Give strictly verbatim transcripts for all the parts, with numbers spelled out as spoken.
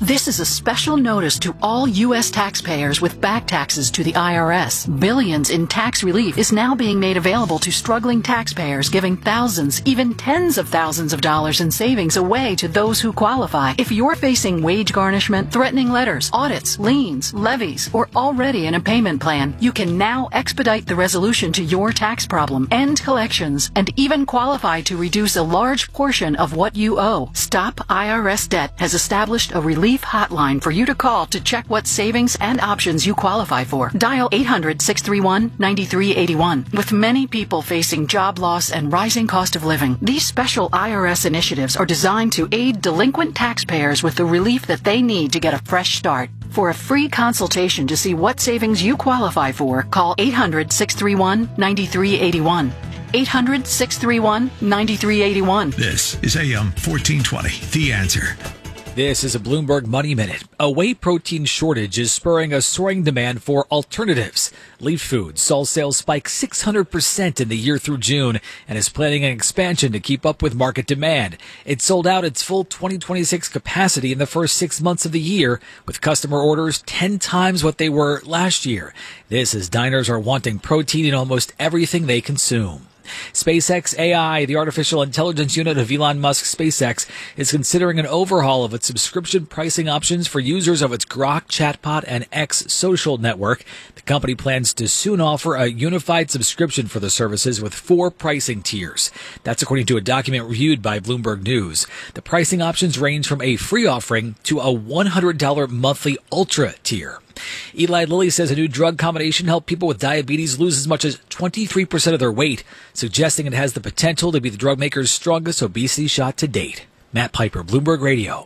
This is a special notice to all U S taxpayers with back taxes to the I R S. Billions in tax relief is now being made available to struggling taxpayers, giving thousands, even tens of thousands of dollars in savings away to those who qualify. If you're facing wage garnishment, threatening letters, audits, liens, levies, or already in a payment plan, you can now expedite the resolution to your tax problem, end collections, and even qualify to reduce a large portion of what you owe. Stop I R S Debt has established a relief hotline for you to call to check what savings and options you qualify for. Dial eight hundred, six three one, nine three eight one. With many people facing job loss and rising cost of living, these special I R S initiatives are designed to aid delinquent taxpayers with the relief that they need to get a fresh start. For a free consultation to see what savings you qualify for, call eight hundred, six three one, nine three eight one. eight hundred, six three one, nine three eight one. This is A M fourteen twenty, The Answer. This is a Bloomberg Money Minute. A whey protein shortage is spurring a soaring demand for alternatives. Leaf Foods saw sales spike six hundred percent in the year through June and is planning an expansion to keep up with market demand. It sold out its full twenty twenty-six capacity in the first six months of the year, with customer orders ten times what they were last year. This as diners are wanting protein in almost everything they consume. SpaceX A I, the artificial intelligence unit of Elon Musk's SpaceX, is considering an overhaul of its subscription pricing options for users of its Grok chatbot and X social network. The company plans to soon offer a unified subscription for the services with four pricing tiers. That's according to a document reviewed by Bloomberg News. The pricing options range from a free offering to a one hundred dollars monthly ultra tier. Eli Lilly says a new drug combination helped people with diabetes lose as much as twenty-three percent of their weight, suggesting it has the potential to be the drug maker's strongest obesity shot to date. Matt Piper, Bloomberg Radio.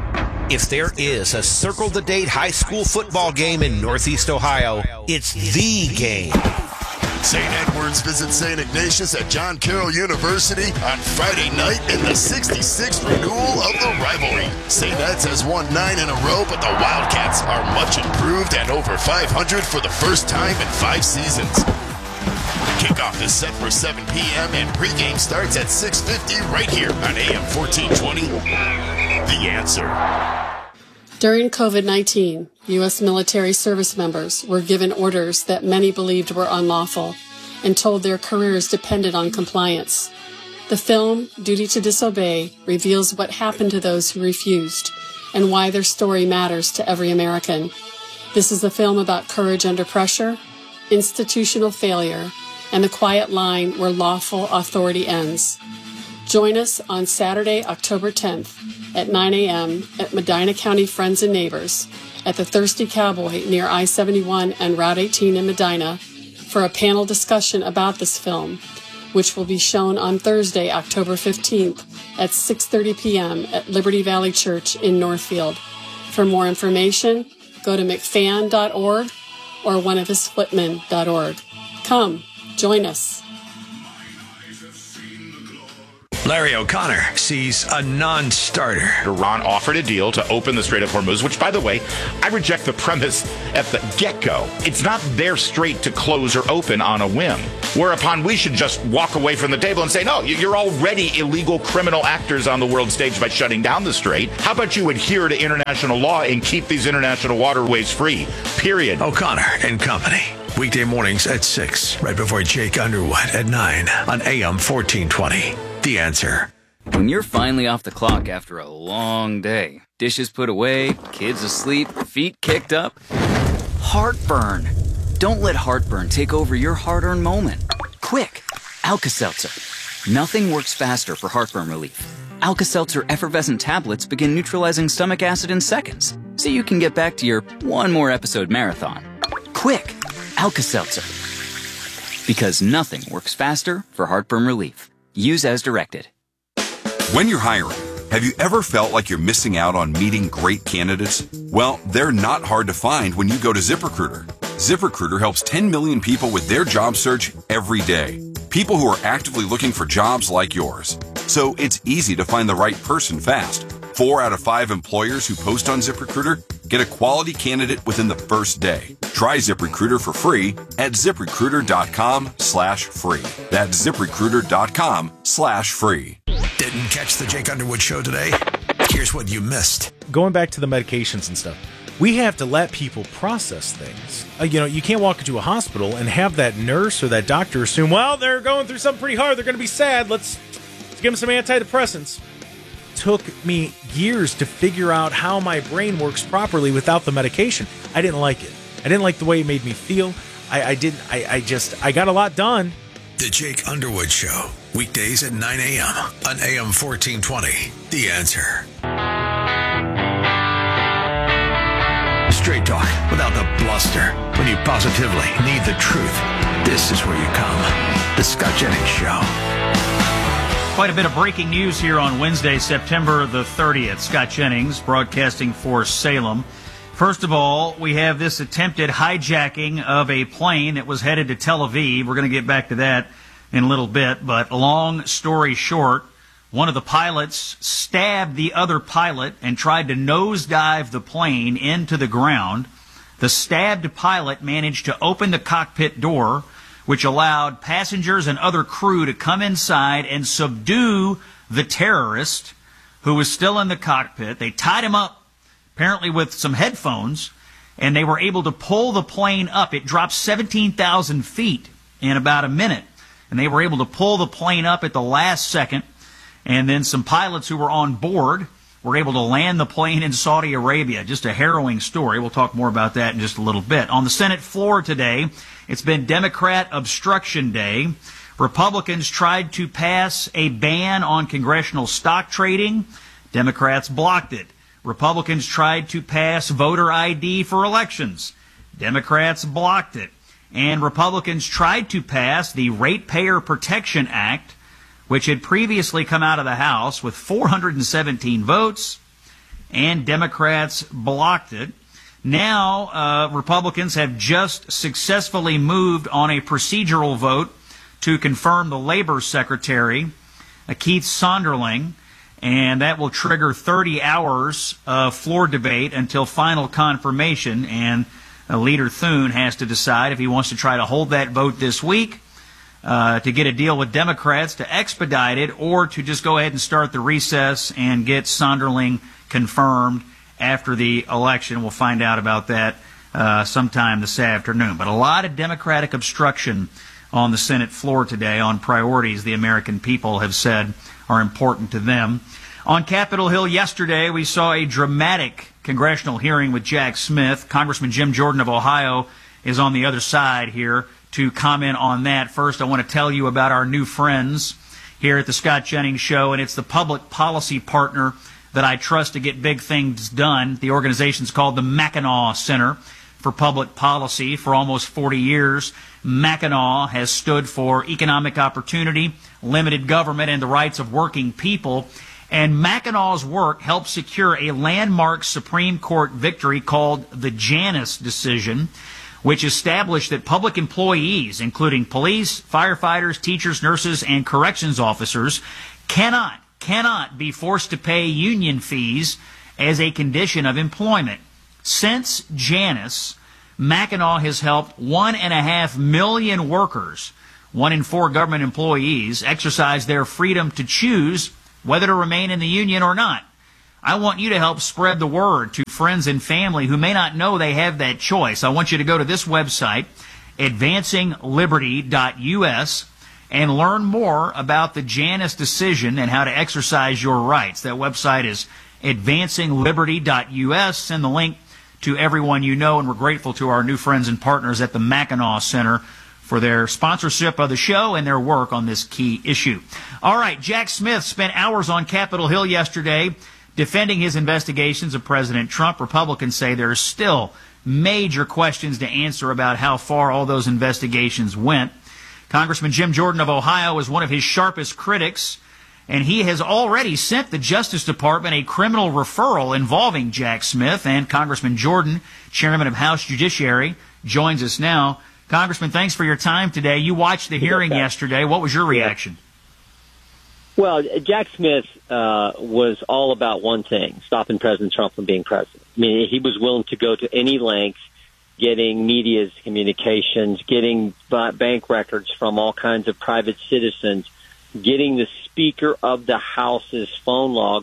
If there is a circle-the-date high school football game in Northeast Ohio, it's the game. Saint Edward's visits Saint Ignatius at John Carroll University on Friday night in the sixty-sixth renewal of the rivalry. Saint Ed's has won nine in a row, but the Wildcats are much improved at over five hundred for the first time in five seasons. Kickoff is set for seven p.m. and pregame starts at six fifty right here on A M fourteen twenty. The Answer. During COVID nineteen, U S military service members were given orders that many believed were unlawful and told their careers depended on compliance. The film, Duty to Disobey, reveals what happened to those who refused and why their story matters to every American. This is a film about courage under pressure, institutional failure, and the quiet line where lawful authority ends. Join us on Saturday, October tenth at nine a.m. at Medina County Friends and Neighbors at the Thirsty Cowboy near I seventy-one and Route eighteen in Medina for a panel discussion about this film, which will be shown on Thursday, October fifteenth at six thirty p.m. at Liberty Valley Church in Northfield. For more information, go to mcfan dot org or one of his footmen dot org. Come, join us. Larry O'Connor sees a non-starter. Iran offered a deal to open the Strait of Hormuz, which, by the way, I reject the premise at the get-go. It's not their strait to close or open on a whim, whereupon we should just walk away from the table and say, no, you're already illegal criminal actors on the world stage by shutting down the strait. How about you adhere to international law and keep these international waterways free, period. O'Connor and Company. Weekday mornings at six, right before Jake Underwood at nine on A M fourteen twenty. The Answer. When you're finally off the clock after a long day, dishes put away, kids asleep, feet kicked up, heartburn. Don't let heartburn take over your hard-earned moment. Quick, Alka-Seltzer. Nothing works faster for heartburn relief. Alka-Seltzer effervescent tablets begin neutralizing stomach acid in seconds, so you can get back to your one more episode marathon. Quick, Alka-Seltzer. Because nothing works faster for heartburn relief. Use as directed. When you're hiring, have you ever felt like you're missing out on meeting great candidates? Well, they're not hard to find when you go to ZipRecruiter. ZipRecruiter helps ten million people with their job search every day. People who are actively looking for jobs like yours. So it's easy to find the right person fast. Four out of five employers who post on ZipRecruiter get a quality candidate within the first day. Try ZipRecruiter for free at ZipRecruiter.com slash free. That's ZipRecruiter.com slash free. Didn't catch the Jake Underwood show today? Hear Here's what you missed. Going back to the medications and stuff, we have to let people process things. Uh, you know, you can't walk into a hospital and have that nurse or that doctor assume, well, they're going through something pretty hard. They're going to be sad. Let's, let's give them some antidepressants. Took me years to figure out how my brain works properly without the medication. I didn't like it. I didn't like the way it made me feel. I, I didn't. I, I just. I got a lot done. The Jake Underwood Show, weekdays at nine a.m. on A M fourteen twenty. The Answer. Straight talk without the bluster. When you positively need the truth, this is where you come. The Scott Jennings Show. Quite a bit of breaking news here on Wednesday, September the thirtieth. Scott Jennings broadcasting for Salem. First of all, we have this attempted hijacking of a plane that was headed to Tel Aviv. We're going to get back to that in a little bit, but long story short, one of the pilots stabbed the other pilot and tried to nosedive the plane into the ground. The stabbed pilot managed to open the cockpit door, which allowed passengers and other crew to come inside and subdue the terrorist who was still in the cockpit. They tied him up, apparently with some headphones, and they were able to pull the plane up. It dropped seventeen thousand feet in about a minute, and they were able to pull the plane up at the last second. And then some pilots who were on board were able to land the plane in Saudi Arabia. Just a harrowing story. We'll talk more about that in just a little bit. On the Senate floor today, it's been Democrat Obstruction Day. Republicans tried to pass a ban on congressional stock trading. Democrats blocked it. Republicans tried to pass voter I D for elections. Democrats blocked it. And Republicans tried to pass the Ratepayer Protection Act, which had previously come out of the House with four hundred seventeen votes, and Democrats blocked it. Now, uh, Republicans have just successfully moved on a procedural vote to confirm the Labor Secretary, uh, Keith Sonderling, and that will trigger thirty hours of floor debate until final confirmation, and uh, Leader Thune has to decide if he wants to try to hold that vote this week, Uh, to get a deal with Democrats to expedite it, or to just go ahead and start the recess and get Sonderling confirmed after the election. We'll find out about that uh, sometime this afternoon. But a lot of Democratic obstruction on the Senate floor today on priorities the American people have said are important to them. On Capitol Hill yesterday, we saw a dramatic congressional hearing with Jack Smith. Congressman Jim Jordan of Ohio is on the other side here to comment on that. First, I want to tell you about our new friends here at the Scott Jennings Show, and it's the public policy partner that I trust to get big things done. The organization's called the Mackinac Center for Public Policy. For almost forty years, Mackinac has stood for economic opportunity, limited government, and the rights of working people. And Mackinac's work helped secure a landmark Supreme Court victory called the Janus decision, which established that public employees, including police, firefighters, teachers, nurses, and corrections officers, cannot, cannot be forced to pay union fees as a condition of employment. Since Janus, Mackinac has helped one and a half million workers, one in four government employees, exercise their freedom to choose whether to remain in the union or not. I want you to help spread the word to friends and family who may not know they have that choice. I want you to go to this website, advancing liberty dot U S, and learn more about the Janus decision and how to exercise your rights. That website is advancing liberty dot U S. Send the link to everyone you know, and we're grateful to our new friends and partners at the Mackinac Center for their sponsorship of the show and their work on this key issue. All right, Jack Smith spent hours on Capitol Hill yesterday defending his investigations of President Trump. Republicans say there are still major questions to answer about how far all those investigations went. Congressman Jim Jordan of Ohio is one of his sharpest critics, and he has already sent the Justice Department a criminal referral involving Jack Smith. And Congressman Jordan, chairman of House Judiciary, joins us now. Congressman, thanks for your time today. You watched the hearing yesterday. What was your reaction? Well, Jack Smith uh, was all about one thing, stopping President Trump from being president. I mean, he was willing to go to any length, getting media's communications, getting bank records from all kinds of private citizens, getting the Speaker of the House's phone logs,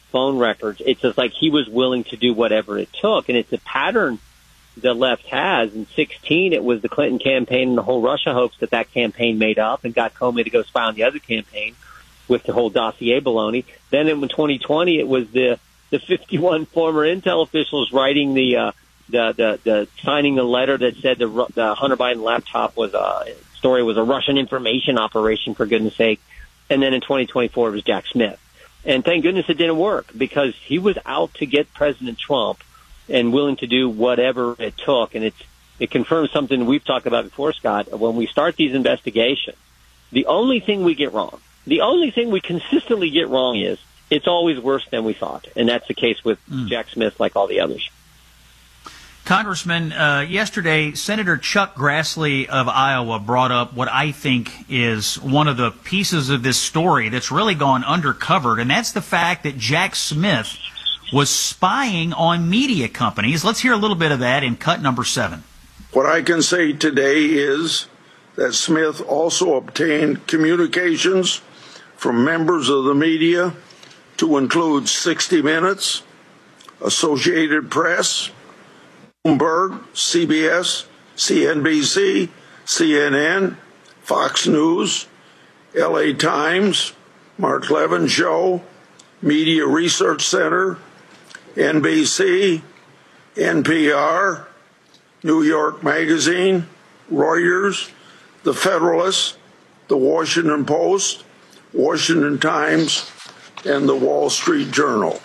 phone records. It's just like he was willing to do whatever it took. And it's a pattern the left has. In sixteen, it was the Clinton campaign and the whole Russia hoax that that campaign made up and got Comey to go spy on the other campaign with the whole dossier baloney. Then in twenty twenty, it was the, the fifty-one former Intel officials writing the, uh, the, the, the signing the letter that said the, the Hunter Biden laptop was a story was a Russian information operation, for goodness sake. And then in twenty twenty-four, it was Jack Smith. And thank goodness it didn't work, because he was out to get President Trump and willing to do whatever it took. And it's, it confirms something we've talked about before, Scott. When we start these investigations, the only thing we get wrong, the only thing we consistently get wrong is it's always worse than we thought. And that's the case with mm. Jack Smith, like all the others. Congressman, uh, yesterday, Senator Chuck Grassley of Iowa brought up what I think is one of the pieces of this story that's really gone undercovered, and that's the fact that Jack Smith was spying on media companies. Let's hear a little bit of that in cut number seven. What I can say today is that Smith also obtained communications from members of the media, to include sixty minutes, Associated Press, Bloomberg, C B S, C N B C, C N N, Fox News, L A Times, Mark Levin Show, Media Research Center, N B C, N P R, New York Magazine, Reuters, The Federalist, The Washington Post, Washington Times, and The Wall Street Journal.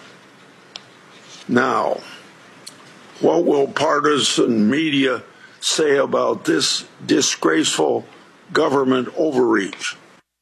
Now, what will partisan media say about this disgraceful government overreach?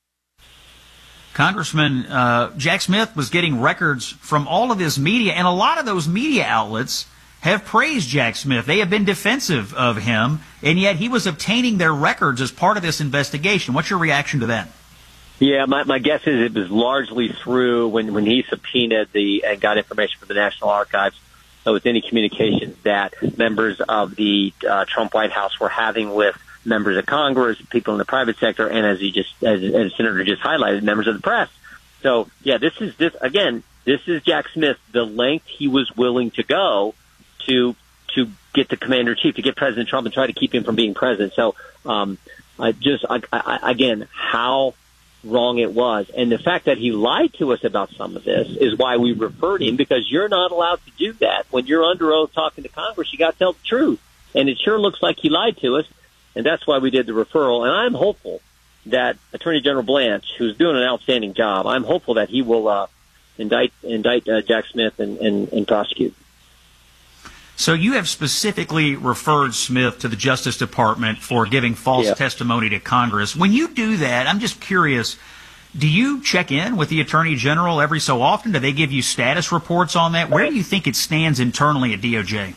Congressman, uh, Jack Smith was getting records from all of his media, and a lot of those media outlets have praised Jack Smith. They have been defensive of him, and yet he was obtaining their records as part of this investigation. What's your reaction to that? Yeah, my, my guess is it was largely through when, when he subpoenaed the and got information from the National Archives uh, with any communications that members of the uh, Trump White House were having with members of Congress, people in the private sector, and as you just, as, as Senator just highlighted, members of the press. So, yeah, this is this again. This is Jack Smith. The length he was willing to go to to get the commander in chief, to get President Trump, and try to keep him from being president. So, um, I just I, I, again, how wrong it was, and the fact that he lied to us about some of this is why we referred him, because you're not allowed to do that when you're under oath talking to Congress. You got to tell the truth, and it sure looks like he lied to us. And that's why we did the referral. And I'm hopeful that Attorney General Blanche, who's doing an outstanding job, I'm hopeful that he will uh, indict indict uh, Jack Smith and, and, and prosecute. So you have specifically referred Smith to the Justice Department for giving false yeah. testimony to Congress. When you do that, I'm just curious, do you check in with the Attorney General every so often? Do they give you status reports on that? Where do you think it stands internally at D O J?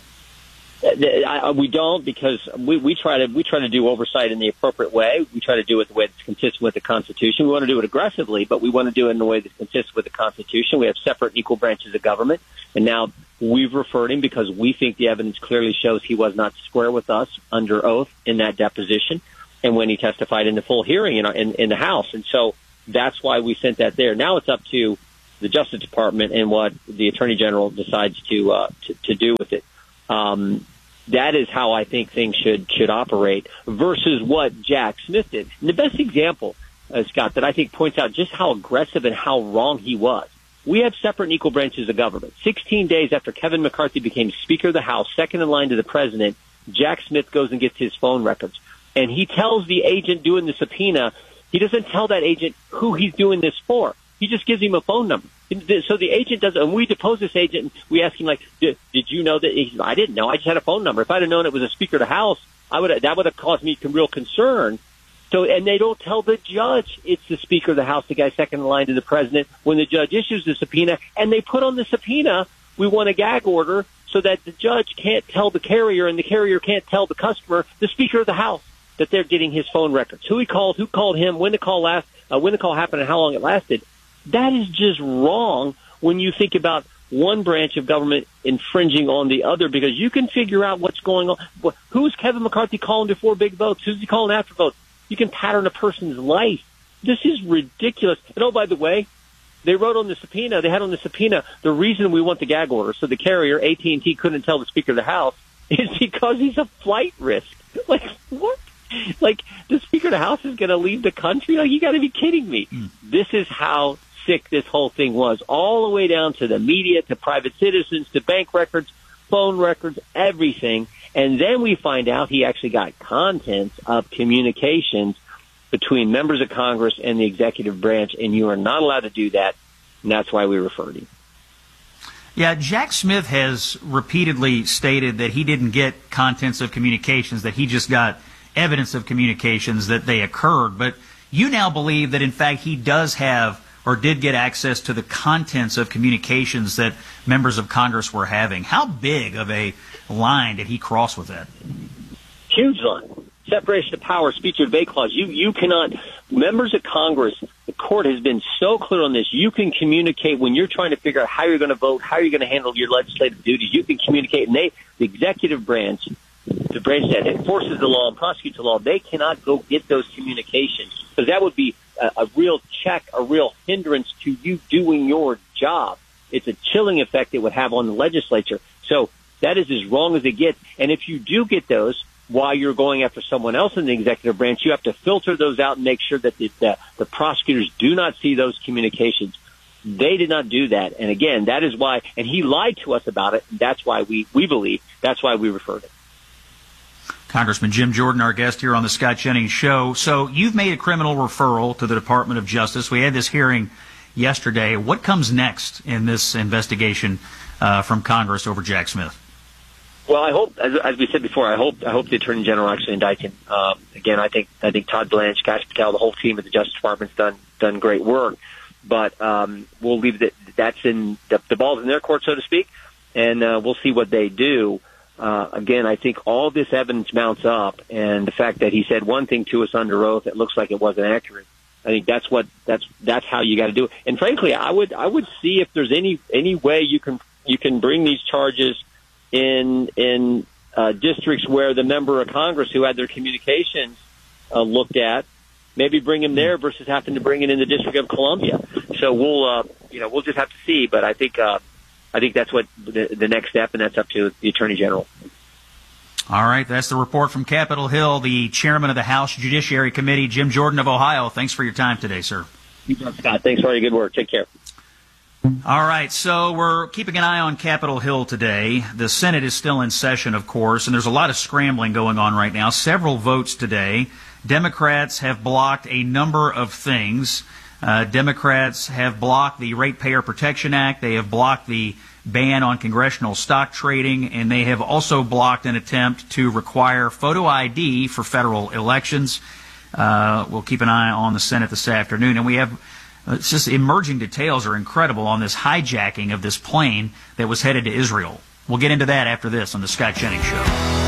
I, we don't, because we, we try to we try to do oversight in the appropriate way. We try to do it the way that's consistent with the Constitution. We want to do it aggressively, but we want to do it in a way that's consistent with the Constitution. We have separate and equal branches of government, and now we've referred him because we think the evidence clearly shows he was not square with us under oath in that deposition and when he testified in the full hearing in, our, in, in the House. And so that's why we sent that there. Now it's up to the Justice Department and what the Attorney General decides to uh, to, to do with it. Um, that is how I think things should should operate versus what Jack Smith did. And the best example, uh, Scott, that I think points out just how aggressive and how wrong he was. We have separate and equal branches of government. Sixteen days after Kevin McCarthy became Speaker of the House, second in line to the President, Jack Smith goes and gets his phone records. And he tells the agent doing the subpoena, he doesn't tell that agent who he's doing this for. He just gives him a phone number. So the agent doesn't, and we depose this agent, and we ask him, like, did, did you know that? He said, I didn't know. I just had a phone number. If I'd have known it was a Speaker of the House, I would have, that would have caused me some real concern. So, and they don't tell the judge it's the Speaker of the House, the guy second in line to the President, when the judge issues the subpoena. And they put on the subpoena, we want a gag order so that the judge can't tell the carrier and the carrier can't tell the customer, the Speaker of the House, that they're getting his phone records. Who he called, who called him, when the call last, uh, when the call happened, and how long it lasted. That is just wrong when you think about one branch of government infringing on the other, because you can figure out what's going on. Who's Kevin McCarthy calling before big votes? Who's he calling after votes? You can pattern a person's life. This is ridiculous. And oh, by the way, they wrote on the subpoena, they had on the subpoena, the reason we want the gag order, so the carrier, A T and T, couldn't tell the Speaker of the House, is because he's a flight risk. Like, what? Like, the Speaker of the House is going to leave the country? Like, you got to be kidding me. Mm. This is how sick this whole thing was, all the way down to the media, to private citizens, to bank records, phone records, everything. And then we find out he actually got contents of communications between members of Congress and the executive branch, and you are not allowed to do that, and that's why we referred him. Yeah, Jack Smith has repeatedly stated that he didn't get contents of communications, that he just got evidence of communications, that they occurred. But you now believe that, in fact, he does have or did get access to the contents of communications that members of Congress were having. How big of a line did he cross with that? Huge line. Separation of power, speech or debate clause. You you cannot, members of Congress, the court has been so clear on this. You can communicate when you're trying to figure out how you're going to vote, how you're going to handle your legislative duties. You can communicate, and they, the executive branch, the branch that enforces the law and prosecutes the law, they cannot go get those communications, because that would be a, a real check, a real hindrance to you doing your job. It's a chilling effect it would have on the legislature. So that is as wrong as it gets. And if you do get those, while you're going after someone else in the executive branch, you have to filter those out and make sure that the, the, the prosecutors do not see those communications. They did not do that. And again, that is why, and he lied to us about it. That's why we, we believe, that's why we referred it. Congressman Jim Jordan, our guest here on the Scott Jennings Show. So you've made a criminal referral to the Department of Justice. We had this hearing yesterday. What comes next in this investigation uh, from Congress over Jack Smith? Well, I hope, as, as we said before, I hope I hope the Attorney General actually indicts him. Um, again, I think I think Todd Blanche, Kash Patel, the whole team at the Justice Department's done done great work. But um, we'll leave that. That's in the, the ball's in their court, so to speak, and uh, we'll see what they do. Uh, again, I think all this evidence mounts up, and the fact that he said one thing to us under oath that looks like it wasn't accurate. I think that's what that's that's how you got to do it. And frankly, I would I would see if there's any any way you can you can bring these charges in in uh, districts where the member of Congress who had their communications uh, looked at, maybe bring him there versus having to bring it in the District of Columbia. So we'll uh, you know we'll just have to see. But I think uh, I think that's what the, the next step, and that's up to the Attorney General. All right, that's the report from Capitol Hill. The chairman of the House Judiciary Committee, Jim Jordan of Ohio. Thanks for your time today, sir. You bet, Scott. Thanks for all your good work. Take care. All right, so we're keeping an eye on Capitol Hill today. The Senate is still in session, of course, and there's a lot of scrambling going on right now. Several votes today. Democrats have blocked a number of things. Uh, Democrats have blocked the Ratepayer Protection Act. They have blocked the ban on congressional stock trading, and they have also blocked an attempt to require photo I D for federal elections. Uh, we'll keep an eye on the Senate this afternoon, and we have It's just emerging details are incredible on this hijacking of this plane that was headed to Israel. We'll get into that after this on the Scott Jennings Show.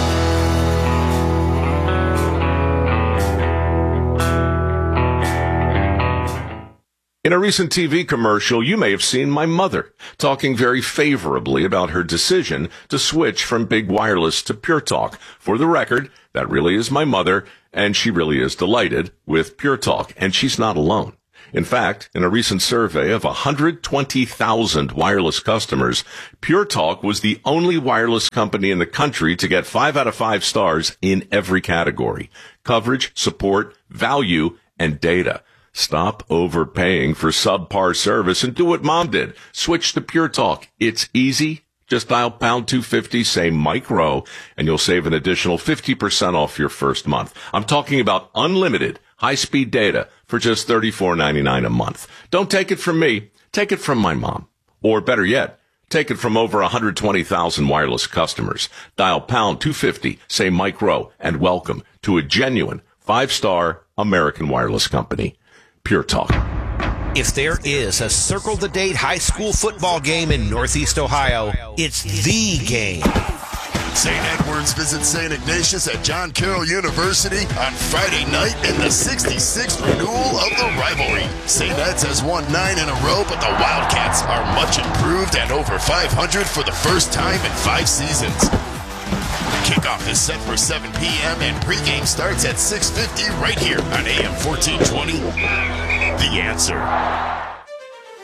In a recent T V commercial, you may have seen my mother talking very favorably about her decision to switch from big wireless to Pure Talk. For the record, that really is my mother, and she really is delighted with Pure Talk, and she's not alone. In fact, in a recent survey of one hundred twenty thousand wireless customers, Pure Talk was the only wireless company in the country to get five out of five stars in every category: coverage, support, value, and data. Stop overpaying for subpar service and do what Mom did. Switch to Pure Talk. It's easy. Just dial pound two fifty, say Mike Rowe, and you'll save an additional fifty percent off your first month. I'm talking about unlimited high-speed data for just thirty-four ninety-nine a month. Don't take it from me. Take it from my mom. Or better yet, take it from over one hundred twenty thousand wireless customers. Dial pound two fifty, say Mike Rowe, and welcome to a genuine five-star American wireless company. Pure Talk. If there is a Circle the Date high school football game in Northeast Ohio, it's the game. Saint Edward's visits Saint Ignatius at John Carroll University on Friday night in the sixty-sixth renewal of the rivalry. Saint Ed's has won nine in a row, but the Wildcats are much improved and over five hundred for the first time in five seasons. Kickoff is set for seven p.m. and pregame starts at six fifty right here on A M fourteen twenty. The Answer.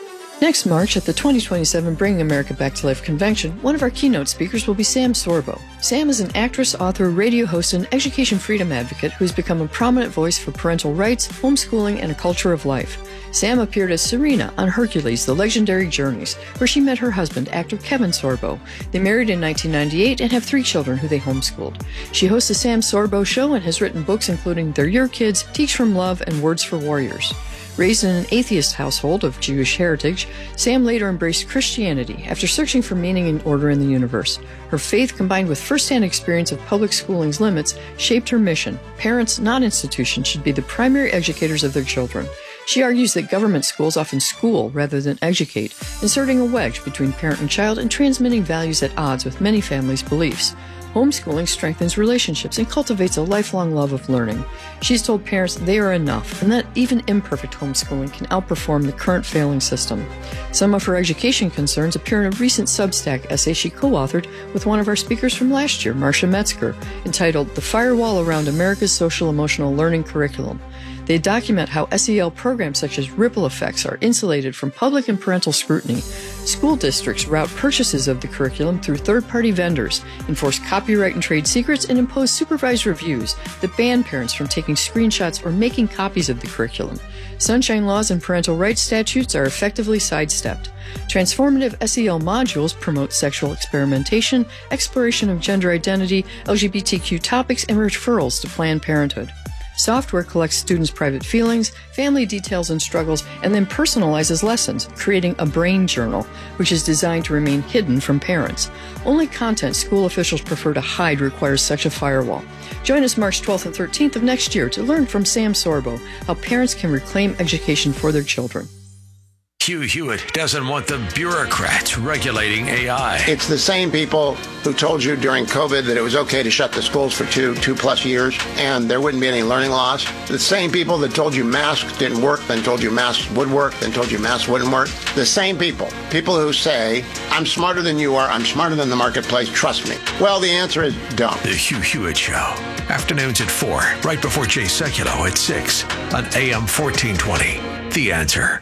Next March, at the twenty twenty-seven Bringing America Back to Life convention, one of our keynote speakers will be Sam Sorbo. Sam is an actress, author, radio host, and education freedom advocate who has become a prominent voice for parental rights, homeschooling, and a culture of life. Sam appeared as Serena on Hercules, The Legendary Journeys, where she met her husband, actor Kevin Sorbo. They married in nineteen ninety-eight and have three children who they homeschooled. She hosts the Sam Sorbo Show and has written books including They're Your Kids, Teach from Love, and Words for Warriors. Raised in an atheist household of Jewish heritage, Sam later embraced Christianity after searching for meaning and order in the universe. Her faith, combined with first-hand experience of public schooling's limits, shaped her mission. Parents, not institutions, should be the primary educators of their children. She argues that government schools often school rather than educate, inserting a wedge between parent and child and transmitting values at odds with many families' beliefs. Homeschooling strengthens relationships and cultivates a lifelong love of learning. She's told parents they are enough and that even imperfect homeschooling can outperform the current failing system. Some of her education concerns appear in a recent Substack essay she co-authored with one of our speakers from last year, Marcia Metzger, entitled The Firewall Around America's Social-Emotional Learning Curriculum. They document how S E L programs such as Ripple Effects are insulated from public and parental scrutiny. School districts route purchases of the curriculum through third-party vendors, enforce copyright and trade secrets, and impose supervised reviews that ban parents from taking screenshots or making copies of the curriculum. Sunshine laws and parental rights statutes are effectively sidestepped. Transformative S E L modules promote sexual experimentation, exploration of gender identity, L G B T Q topics, and referrals to Planned Parenthood. Software collects students' private feelings, family details and struggles, and then personalizes lessons, creating a brain journal, which is designed to remain hidden from parents. Only content school officials prefer to hide requires such a firewall. Join us March twelfth and thirteenth of next year to learn from Sam Sorbo how parents can reclaim education for their children. Hugh Hewitt doesn't want the bureaucrats regulating A I. It's the same people who told you during COVID that it was okay to shut the schools for two, two plus years and there wouldn't be any learning loss. The same people that told you masks didn't work, then told you masks would work, then told you masks wouldn't work. The same people. People who say, I'm smarter than you are, I'm smarter than the marketplace, trust me. Well, the answer is don't. The Hugh Hewitt Show. Afternoons at four, right before Jay Sekulow at six on A M fourteen twenty. The Answer.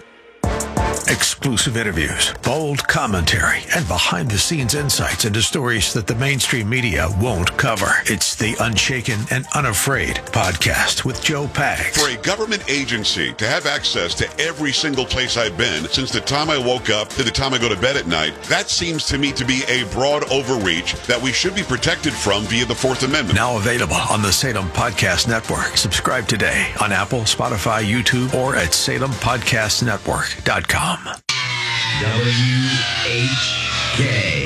Exclusive interviews, bold commentary, and behind-the-scenes insights into stories that the mainstream media won't cover. It's the Unshaken and Unafraid podcast with Joe Pags. For a government agency to have access to every single place I've been since the time I woke up to the time I go to bed at night, that seems to me to be a broad overreach that we should be protected from via the Fourth Amendment. Now available on the Salem Podcast Network. Subscribe today on Apple, Spotify, YouTube, or at salem podcast network dot com. W H K.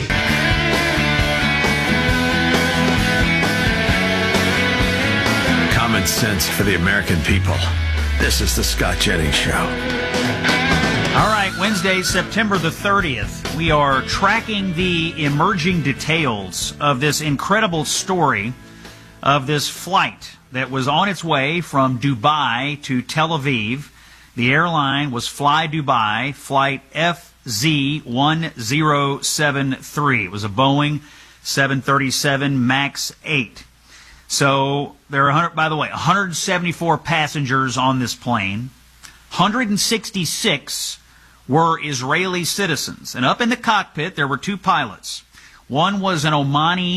Common sense for the American people. This is the Scott Jennings Show. All right, Wednesday, September the thirtieth. We are tracking the emerging details of this incredible story of this flight that was on its way from Dubai to Tel Aviv. The airline was Fly Dubai, flight F Z one zero seven three. It was a Boeing seven thirty-seven MAX eight. So there are, one hundred, by the way, one hundred seventy-four passengers on this plane. one hundred sixty-six were Israeli citizens. And up in the cockpit, there were two pilots. One was an Omani